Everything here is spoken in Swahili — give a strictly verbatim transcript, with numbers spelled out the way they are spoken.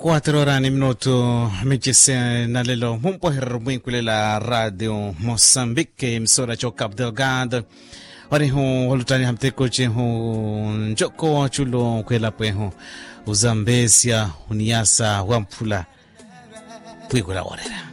Quattro ore e minuto mecese na lelo mumpo hermwinkule la radio Mozambique msora cho Cabo Delgado ori hu holutani hamte koche hu njoko chulo kwela pwe hu uzambesia uniasa wampula pwikula orera